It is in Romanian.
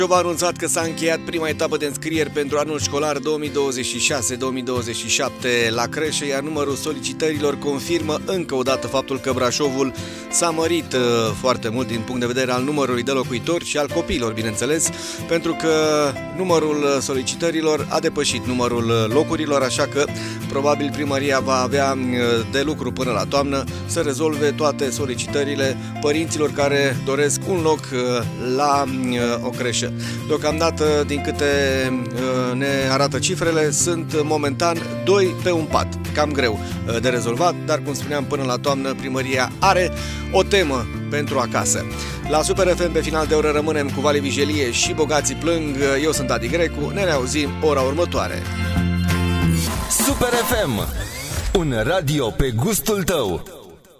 V-a anunțat că s-a încheiat prima etapă de înscrieri pentru anul școlar 2026-2027 la creșe, iar numărul solicitărilor confirmă încă o dată faptul că Brașovul s-a mărit foarte mult din punct de vedere al numărului de locuitori și al copiilor, bineînțeles, pentru că numărul solicitărilor a depășit numărul locurilor, așa că probabil primăria va avea de lucru până la toamnă să rezolve toate solicitările părinților care doresc un loc la o creșă. Deocamdată, din câte ne arată cifrele, sunt momentan 2 pe un pat. Cam greu de rezolvat, dar cum spuneam, până la toamnă primăria are o temă pentru acasă. La Super FM pe final de oră rămânem cu Vali Vigelie și Bogații plâng. Eu sunt Adi Grecu, ne reauzim ora următoare. Super FM, un radio pe gustul tău.